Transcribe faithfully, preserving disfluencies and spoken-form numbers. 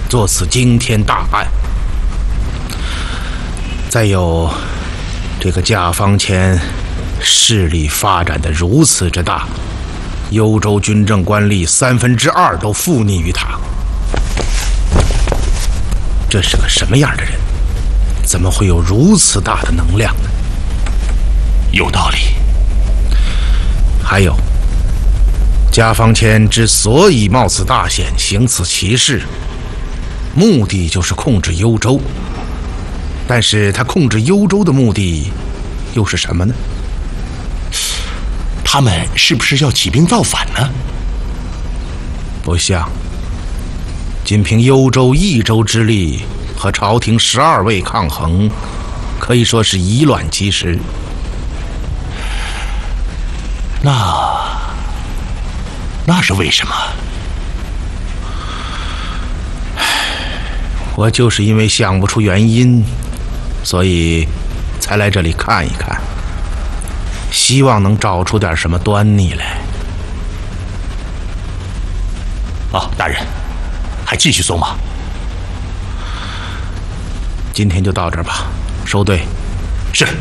做此惊天大案。再有，这个贾方谦势力发展得如此之大，幽州军政官吏三分之二都附逆于他。这是个什么样的人？怎么会有如此大的能量呢？ 有道理。 还有，贾方谦之所以冒此大险，行此奇事，目的就是控制幽州。但是他控制幽州的目的又是什么呢？ 他们是不是要起兵造反呢？ 不像，仅凭幽州一州之力和朝廷十二位抗衡，可以说是以卵击石。 那那是为什么？ 我就是因为想不出原因，所以才来这里看一看，希望能找出点什么端倪来。 啊，大人，还继续搜吗？ 今天就到这儿吧，收队。 是。